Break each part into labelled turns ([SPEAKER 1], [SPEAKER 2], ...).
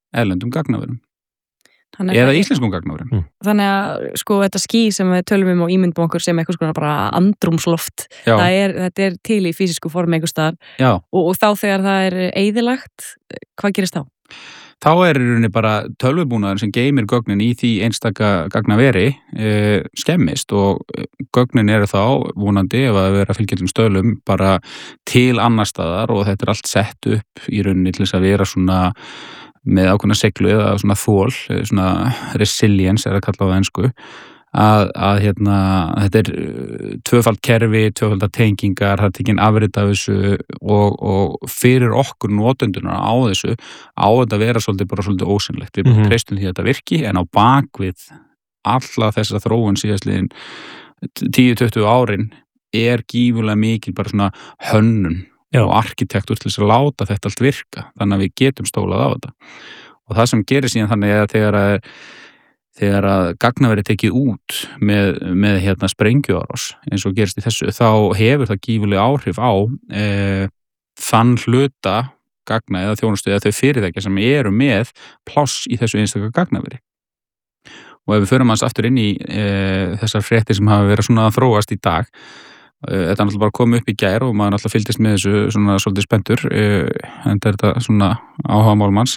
[SPEAKER 1] erlendum gagnaverum eða íslenskum gagnaverum.
[SPEAKER 2] Þannig að sko þetta ský sem við tölum og ímyndum okkur sem eitthvað svona bara andrúmsloft, þetta til í fysisku formi einhvers staðar og þá þegar það eyðilagt, hvað gerist þá?
[SPEAKER 1] Þá í rauninni bara tölvubúnaður sem geymir gögnin í því einstaka gagnaveri skemmist og gögnin eru þá vonandi ef að vera fylgjaldum stöðlum bara til annar staðar og þetta allt sett upp í rauninni til þess að vera svona með ákveðna seglu eða svona þol, svona resilience að kalla á það ensku að þetta tvöfald kerfi, tvöfaldar tengingar, það tekin afrit af þessu og fyrir okkur notendunar á þessu á þetta vera svolítið ósynlegt. Við bara treystum því að þetta virki en á bakvið alla þessa þróun síðastliðin 10-20 árin gífurlega mikil bara svona hönnun og arkitektur til þess að láta þetta allt virka þannig að við getum stólað á þetta og það sem gerir síðan þannig að þegar að gagnaveri tekið út með sprengjuárás eins og gerist í þessu þá hefur það gífurlega áhrif á þann hluta gagna eða þjónustu eða þau fyrirtækja sem eru með pláss í þessu einstaka gagnaveri og ef við förum aðeins aftur inn í þessar fréttir sem hafa verið svona að þróast í dag þetta náttúrulega bara komið upp í gær og maður náttúrulega fylgdist með þessu svona svolítið spenntur en þetta svona áhugamál manns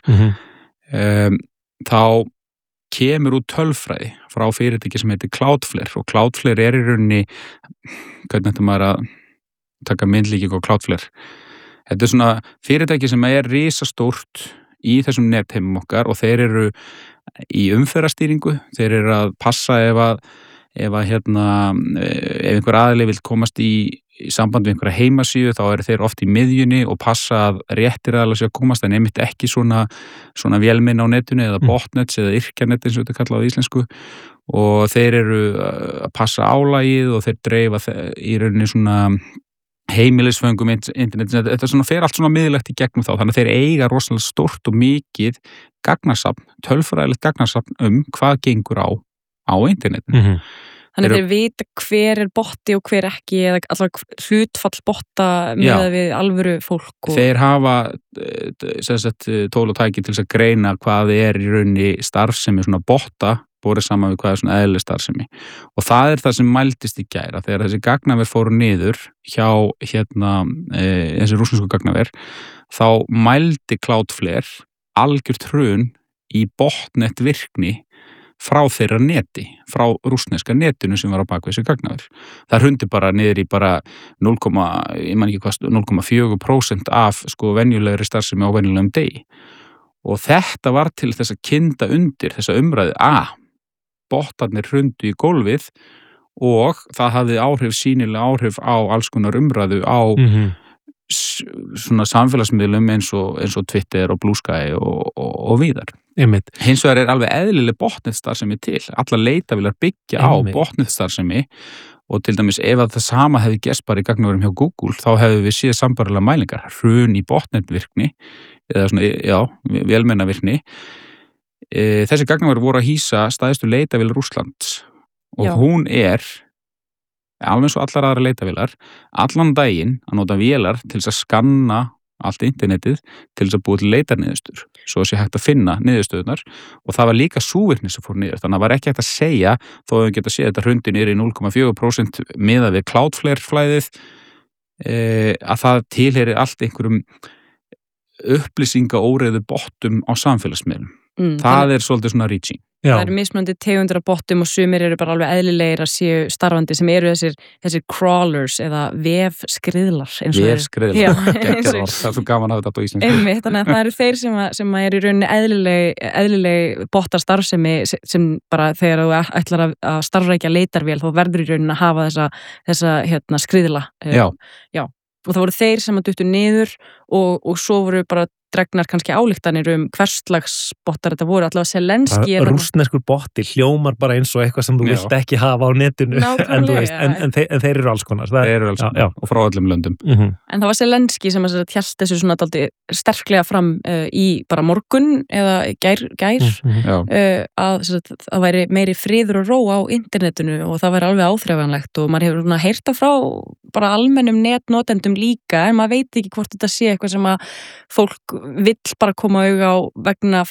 [SPEAKER 1] þá kemur út tölfræði frá fyrirtæki sem heitir Cloudflare og Cloudflare í rauninni hvernig þetta maður að taka myndlíking á Cloudflare þetta svona fyrirtæki sem risastórt í þessum netheimum okkar og þeir eru í umferðarstýringu, þeir eru að passa ef einhver aðili vill komast í samband við einhverja heimasíðu þá eru þeir oft í miðjunni og passa að réttir aðalega sér að komast en einmitt ekki svona vélmenni á netinu eða botnets eða yrkjanet eins og þetta kallað á íslensku og þeir eru að passa álagið og þeir dreifa í rauninni svona heimilisföngum internet, þetta svona fer allt svona miðlægt í gegnum þá, þannig að þeir eiga rosalega stórt og mikið gagnasafn, tölfræðilegt gagnasafn hvað gengur á internetinu.
[SPEAKER 2] Þannig að þeir vita hver botti og hver ekki eða alltaf hlutfall botta með við alvöru fólk
[SPEAKER 1] Þeir hafa tól og tæki til þess að greina hvað í rauninni starfsemi svona botta borið saman við hvað svona eðlileg starfsemi og það það sem mældist í gær þegar þessi gagnaver fóru niður hjá þessi rússnesku gagnaver þá mældi Cloudflare algjört hrun í botnet virkni frá þeirra neti, frá rússneska netinu sem var á bakvið þessi gagnaver. Það hrundi bara niður í bara 0,4% af venjulegri starfsemi á venjulegum degi. Og þetta var til þess að kynda undir þessa umræðu bottarnir hrundu í gólfið og það hafði sýnilega áhrif á alls konar umræðu á svona samfélagsmiðlum eins og Twitter og Blue Sky og víðar. Hins vegar alveg eðlileg botnetstarfsemi til. Allar leitavélar byggja á botnetstarfsemi og til dæmis ef að það sama hefði gerst bara í gagnaverum hjá Google þá hefði við séð sambærilegar mælingar, hrun í botnetvirkni eða svona, vélmennavirkni. Þessi gagnaver voru að hýsa stærstu leitavél Rússlands og hún alveg eins og allar aðra leitavélar allan daginn að nota vélar til þess að skanna allt internetið til þess að búa til leitarniðurstöður svo sé hægt að finna niðurstöðunar og það var líka súvirkni sem fór niður þannig að það var ekki hægt að segja þó að við geta séð þetta hrundi niður í 0,4% miðað við Cloudflare flæðið að það tilheyri allt einhverjum upplýsingaóreiðu bottum á samfélagsmiðlum það svolítið svona reaching
[SPEAKER 2] Það eru mismunandi tegundir af bottum og sumir eru bara alveg eðlilegir að séu starfandi sem eru þessir crawlers eða vefskriðlar
[SPEAKER 1] Vefskriðlar, það svo gaman að þetta á íslensku
[SPEAKER 2] Einmitt, þannig að það eru þeir sem eru í rauninni eðlileg bottar starfsemi sem bara þegar þú ætlar að starfrækja leitarvél þá verður í rauninni að hafa þessa skriðla Já, og það voru þeir sem að duttu niður og svo voru bara dregnar kannski ályktanir hverslags bottar þetta voru allavega Zelenski
[SPEAKER 3] rússneskur botti hljómar bara eins og eitthvað sem þú vilt ekki hafa á netinu en þeir eru alls konar
[SPEAKER 1] þeir eru alls konar og frá öllum löndum
[SPEAKER 2] En það var Zelenski sem hélt þessu svona daldi sterklega fram í bara morgun eða gær að það væri meiri friður og ró á internetinu og það væri alveg áþreifanlegt og maður hefur heyrt það frá bara almennum netnotendum líka en maður veit ekki hvort þetta sé eitthvað sem að fólk vill bara koma auga á vegna